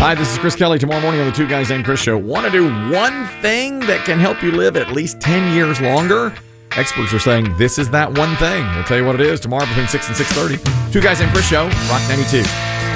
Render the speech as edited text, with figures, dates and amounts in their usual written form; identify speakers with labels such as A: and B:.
A: Hi, this is Chris Kelly. Tomorrow morning on the Two Guys Named Chris Show. Want to do one thing that can help you live at least 10 years longer? Experts are saying this is that one thing. We'll tell you what it is tomorrow between 6 and 6:30. Two Guys Named Chris Show, Rock 92.